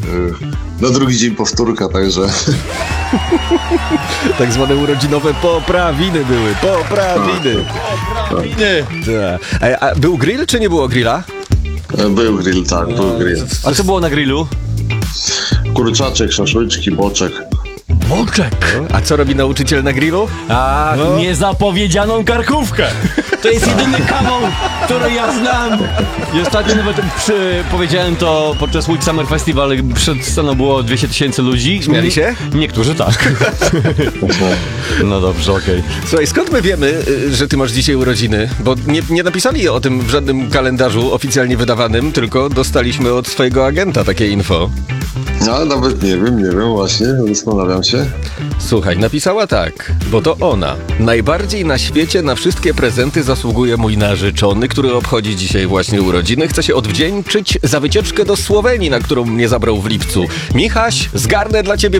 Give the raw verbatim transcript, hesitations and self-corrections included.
na drugi dzień powtórka, także... Tak zwane urodzinowe poprawiny były, poprawiny. Poprawiny. Tak. A, a był grill, czy nie było grilla? Był grill, tak, był grill. A co było na grillu? Kurczaczek, szaszłyczki, boczek. Boczek. A co robi nauczyciel na grillu? A, No. niezapowiedzianą karkówkę. To jest jedyny kawał, który ja znam. I ostatnio nawet przy, powiedziałem to podczas Week Summer Festival, przed sceną było dwieście tysięcy ludzi. Śmiali się? Niektórzy tak. No dobrze, okej. Okay. Słuchaj, skąd my wiemy, y, że ty masz dzisiaj urodziny? Bo nie, nie napisali o tym w żadnym kalendarzu oficjalnie wydawanym, tylko dostaliśmy od swojego agenta takie info. No, nawet nie wiem, nie wiem, właśnie, zastanawiam się. Słuchaj, napisała tak, bo to ona. Najbardziej na świecie na wszystkie prezenty zasługuje mój narzeczony, który obchodzi dzisiaj właśnie urodziny. Chcę się odwdzięczyć za wycieczkę do Słowenii, na którą mnie zabrał w lipcu. Michaś, zgarnę dla ciebie